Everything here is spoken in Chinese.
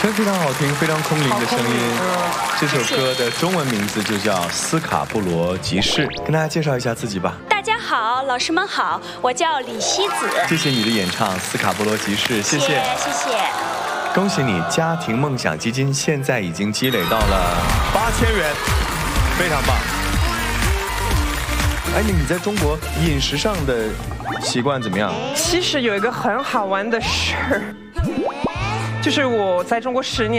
真非常好听，非常空灵的声音。这首歌的中文名字就叫《斯卡布罗集市》，跟大家介绍一下自己吧。 大家好，老师们好，我叫李希子。 谢谢你的演唱《斯卡布罗集市》，谢谢。恭喜你，家庭梦想基金现在已经积累到了8000元，非常棒。哎，你在中国饮食上的习惯怎么样？ 其实有一个很好玩的事儿，就是我在中国10年。